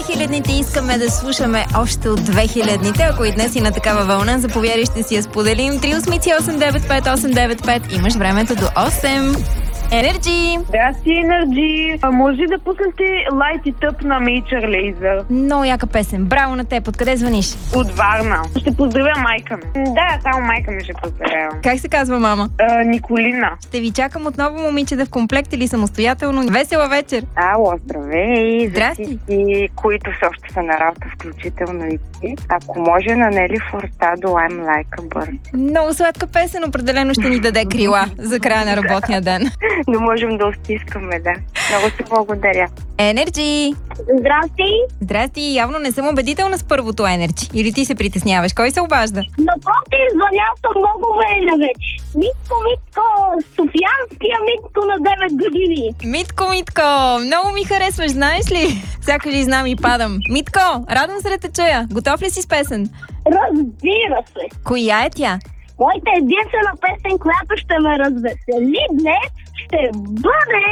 2000-ните искаме да слушаме още от 2000-ните. Ако и днес си на такава вълна, заповядай, ще си я споделим. 388-95895. Имаш времето до 8. Енерджи! Здрасти, Енерджи! Може да пуснете Light It Up на Major Lazer? Много яка песен. Браво на теб. Откъде звъниш? От Варна. Ще поздравя майка ми. Да, само майка ми ще поздравявам. Как се казва мама? Николина. Ще ви чакам отново, момиче, да в комплект или самостоятелно. Весела вечер! Ало, здравей! Здрасти! За всички, които все още са на работа, включително и ти. Ако може на Нели Фуртадо, I'm like a bird. Много сладка песен, определено ще ни даде крила за края на работния ден. Не можем да стискаме, да. Много се благодаря. Енерджи! Здрасти! Здрасти! Явно не съм убедителна с първото Енерджи. Или ти се притесняваш? Кой се обажда? Напротив, звънял съм много време вече. Митко, Софиянския Митко на 9 години. Митко! Много ми харесваш, знаеш ли? Сега кажи, знам и падам. Митко, радвам се да те чуя. Готов ли си с песен? Разбира се. Коя е тя? Моята единствена песен, която ще ме развесели днес, ще бъде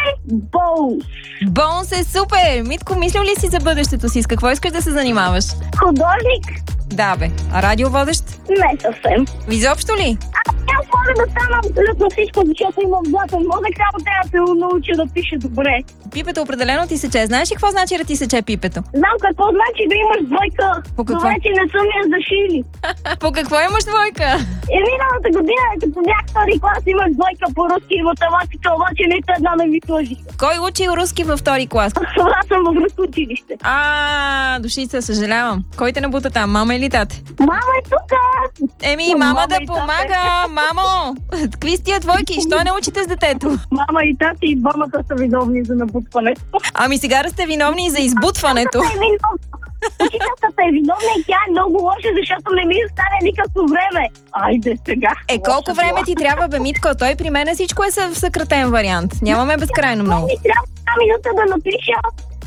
Боунс. Бонс е супер! Митко, мислил ли си за бъдещето си? С какво искаш да се занимаваш? Художник? Да, бе. А радиоводещ? Не съвсем. Изобщо ли? Аз мога да стана абсолютно всичко, защото имам златен мозък, само трябва да се науча да пише добре. Пипето определено ти сече. Знаеш ли какво значи да ти сече пипето? Знам какво значи да имаш двойка. По какво? Но вече не съм я зашили. По какво имаш двойка? Миналата година, като бях втори клас, имах двойка по руски и математика, обаче нито една не ми сложи. Кой учи руски във втори клас? Аз съм в руско училище. Душица, съжалявам. Кой те набута там, мама или тате? Мама е тука! Мама да и помага! Мамо! Какви сте двойки? Що не учите с детето? Мама и тати и двамата са виновни за набутването. Сега да сте виновни и за избутването. Учителката е виновна и тя е много лоша, защото не ми остане никакво време. Айде сега. Колко време ти трябва, бе, Митко? Той при мен всичко е в съкратен вариант. Нямаме безкрайно много. Ми трябва една минута да напиша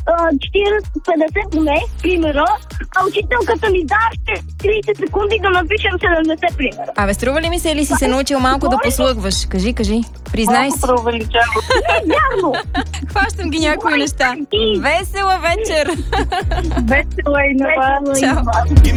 40-50 поне, примера, а учителката ми дава 30 секунди да напишем 70 примера. Струва ли ми се или си се научил малко да послъгваш? Кажи. Признай си. Вярно. Хващам ги някои неща. Весела вечер! Весела и на вас. Чао.